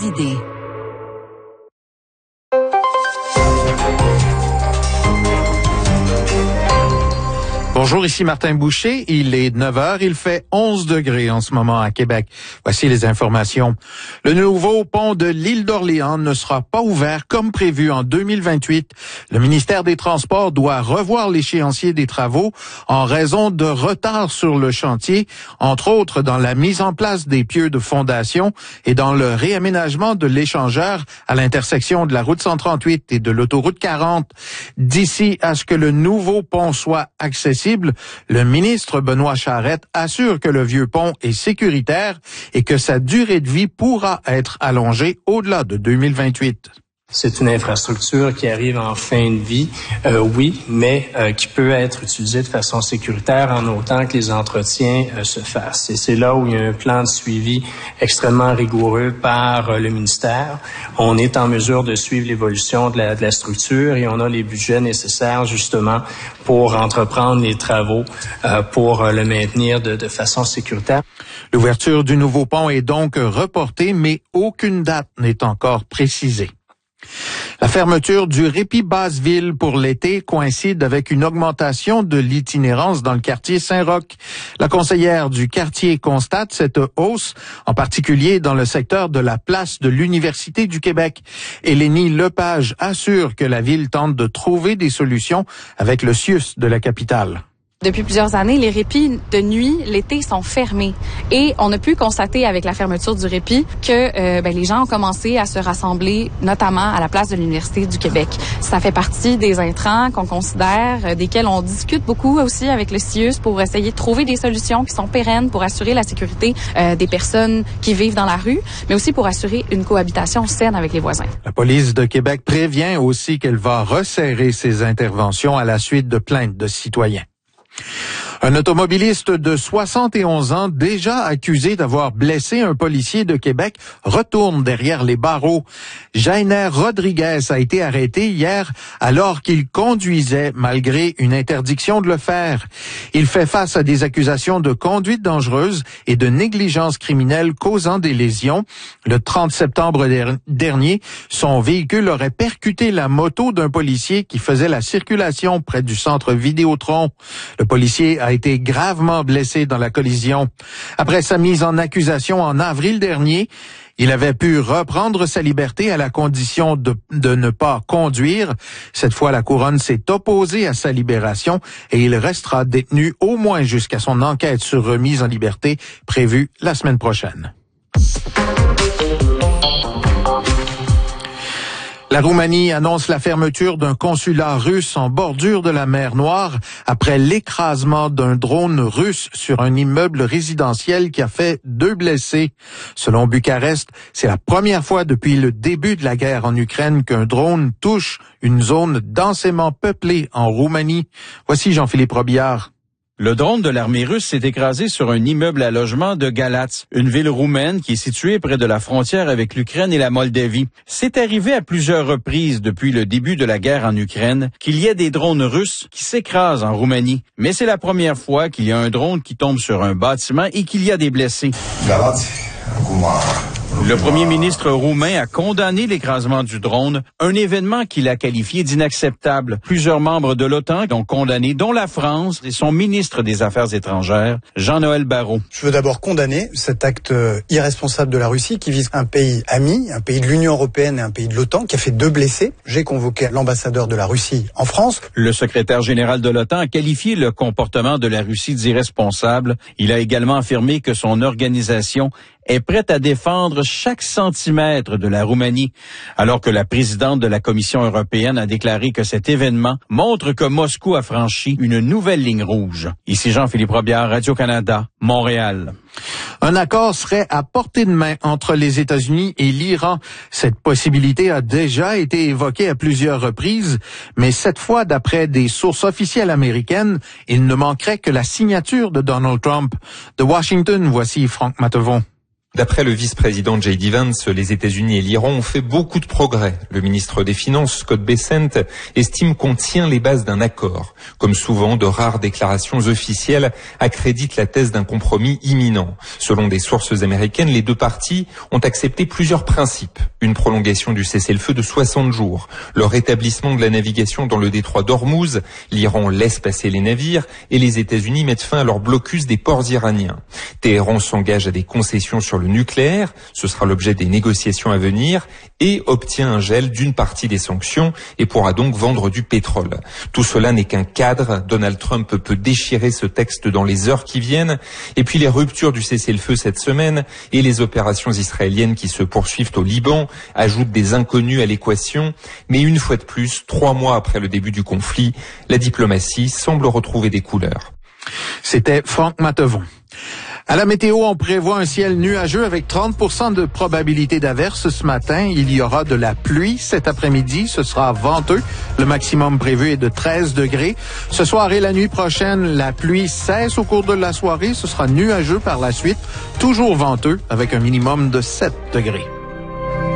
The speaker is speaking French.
idée. Bonjour, ici Martin Boucher. Il est 9h. Il fait 11 degrés en ce moment à Québec. Voici les informations. Le nouveau pont de l'île d'Orléans ne sera pas ouvert comme prévu en 2028. Le ministère des Transports doit revoir l'échéancier des travaux en raison de retard sur le chantier, entre autres dans la mise en place des pieux de fondation et dans le réaménagement de l'échangeur à l'intersection de la route 138 et de l'autoroute 40. D'ici à ce que le nouveau pont soit accessible, le ministre Benoît Charette assure que le vieux pont est sécuritaire et que sa durée de vie pourra être allongée au-delà de 2028. C'est une infrastructure qui arrive en fin de vie, oui, mais qui peut être utilisée de façon sécuritaire en autant que les entretiens se fassent. Et c'est là où il y a un plan de suivi extrêmement rigoureux par le ministère. On est en mesure de suivre l'évolution de la structure et on a les budgets nécessaires justement pour entreprendre les travaux pour le maintenir de façon sécuritaire. L'ouverture du nouveau pont est donc reportée, mais aucune date n'est encore précisée. La fermeture du répit Basse-Ville pour l'été coïncide avec une augmentation de l'itinérance dans le quartier Saint-Roch. La conseillère du quartier constate cette hausse, en particulier dans le secteur de la place de l'Université du Québec. Hélénie Lepage assure que la ville tente de trouver des solutions avec le CIUS de la capitale. Depuis plusieurs années, les répits de nuit, l'été, sont fermés. Et on a pu constater avec la fermeture du répit que les gens ont commencé à se rassembler, notamment à la place de l'Université du Québec. Ça fait partie des intrants qu'on considère, desquels on discute beaucoup aussi avec le CIUS pour essayer de trouver des solutions qui sont pérennes pour assurer la sécurité des personnes qui vivent dans la rue, mais aussi pour assurer une cohabitation saine avec les voisins. La police de Québec prévient aussi qu'elle va resserrer ses interventions à la suite de plaintes de citoyens. Un automobiliste de 71 ans, déjà accusé d'avoir blessé un policier de Québec, retourne derrière les barreaux. Jainer Rodriguez a été arrêté hier alors qu'il conduisait malgré une interdiction de le faire. Il fait face à des accusations de conduite dangereuse et de négligence criminelle causant des lésions. Le 30 septembre dernier, son véhicule aurait percuté la moto d'un policier qui faisait la circulation près du centre Vidéotron. Le policier a été gravement blessé dans la collision. Après sa mise en accusation en avril dernier, il avait pu reprendre sa liberté à la condition de ne pas conduire. Cette fois, la couronne s'est opposée à sa libération et il restera détenu au moins jusqu'à son enquête sur remise en liberté prévue la semaine prochaine. La Roumanie annonce la fermeture d'un consulat russe en bordure de la mer Noire après l'écrasement d'un drone russe sur un immeuble résidentiel qui a fait 2 blessés. Selon Bucarest, c'est la première fois depuis le début de la guerre en Ukraine qu'un drone touche une zone densément peuplée en Roumanie. Voici Jean-Philippe Robillard. Le drone de l'armée russe s'est écrasé sur un immeuble à logement de Galatz, une ville roumaine qui est située près de la frontière avec l'Ukraine et la Moldavie. C'est arrivé à plusieurs reprises depuis le début de la guerre en Ukraine qu'il y ait des drones russes qui s'écrasent en Roumanie. Mais c'est la première fois qu'il y a un drone qui tombe sur un bâtiment et qu'il y a des blessés. Le premier ministre roumain a condamné l'écrasement du drone, un événement qu'il a qualifié d'inacceptable. Plusieurs membres de l'OTAN l'ont condamné, dont la France et son ministre des Affaires étrangères, Jean-Noël Barrot. Je veux d'abord condamner cet acte irresponsable de la Russie qui vise un pays ami, un pays de l'Union européenne et un pays de l'OTAN qui a fait 2 blessés. J'ai convoqué l'ambassadeur de la Russie en France. Le secrétaire général de l'OTAN a qualifié le comportement de la Russie d'irresponsable. Il a également affirmé que son organisation est prête à défendre chaque centimètre de la Roumanie, alors que la présidente de la Commission européenne a déclaré que cet événement montre que Moscou a franchi une nouvelle ligne rouge. Ici Jean-Philippe Robillard, Radio-Canada, Montréal. Un accord serait à portée de main entre les États-Unis et l'Iran. Cette possibilité a déjà été évoquée à plusieurs reprises, mais cette fois, d'après des sources officielles américaines, il ne manquerait que la signature de Donald Trump. De Washington, voici Franck Matevon. D'après le vice-président J.D. Vance, les États-Unis et l'Iran ont fait beaucoup de progrès. Le ministre des Finances, Scott Bessent, estime qu'on tient les bases d'un accord. Comme souvent, de rares déclarations officielles accréditent la thèse d'un compromis imminent. Selon des sources américaines, les deux parties ont accepté plusieurs principes. Une prolongation du cessez-le-feu de 60 jours, le rétablissement de la navigation dans le détroit d'Ormuz, l'Iran laisse passer les navires et les États-Unis mettent fin à leur blocus des ports iraniens. Téhéran s'engage à des concessions sur le nucléaire, ce sera l'objet des négociations à venir, et obtient un gel d'une partie des sanctions et pourra donc vendre du pétrole. Tout cela n'est qu'un cadre. Donald Trump peut déchirer ce texte dans les heures qui viennent. Et puis les ruptures du cessez-le-feu cette semaine et les opérations israéliennes qui se poursuivent au Liban ajoutent des inconnus à l'équation. Mais une fois de plus, 3 mois après le début du conflit, la diplomatie semble retrouver des couleurs. C'était Franck Matevon. À la météo, on prévoit un ciel nuageux avec 30% de probabilité d'averse ce matin. Il y aura de la pluie cet après-midi. Ce sera venteux. Le maximum prévu est de 13 degrés. Ce soir et la nuit prochaine, la pluie cesse au cours de la soirée. Ce sera nuageux par la suite. Toujours venteux avec un minimum de 7 degrés.